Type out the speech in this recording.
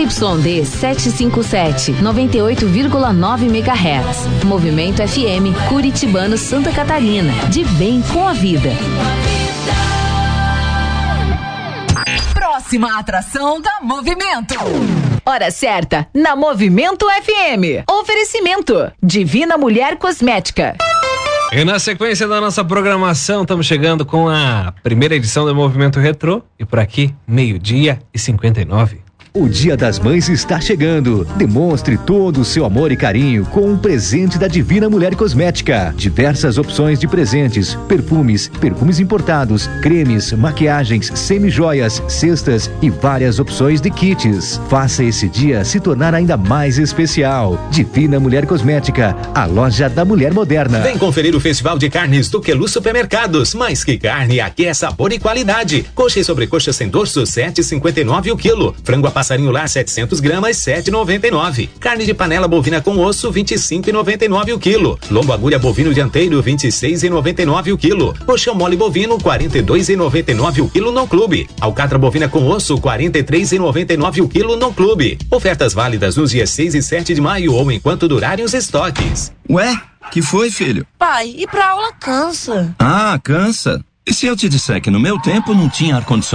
ZYD 757, 98,9 MHz. Movimento FM, Curitibano, Santa Catarina. De bem com a vida. Próxima atração da Movimento. Hora certa, na Movimento FM. Oferecimento, Divina Mulher Cosmética. E na sequência da nossa programação, estamos chegando com a primeira edição do Movimento Retrô. E por aqui, 12:59. O Dia das Mães está chegando. Demonstre todo o seu amor e carinho com um presente da Divina Mulher Cosmética. Diversas opções de presentes, perfumes importados, cremes, maquiagens, semi-joias, cestas e várias opções de kits. Faça esse dia se tornar ainda mais especial. Divina Mulher Cosmética, a loja da mulher moderna. Vem conferir o Festival de Carnes do Quelu Supermercados. Mais que carne, aqui é sabor e qualidade. Coxa e sobrecoxa sem dorso, 7,59 o quilo. Frango a passarinho lar 700 gramas, 7,99. Carne de panela bovina com osso, 25,99 o quilo. Lombo agulha bovino dianteiro, 26,99 o quilo. Colchão mole bovino, 42,99 o quilo no clube. Alcatra bovina com osso, 43,99 o quilo no clube. Ofertas válidas nos dias 6 e 7 de maio ou enquanto durarem os estoques. Ué, que foi, filho? Pai, ir pra aula cansa. Ah, cansa? E se eu te disser que no meu tempo não tinha ar-condicionado?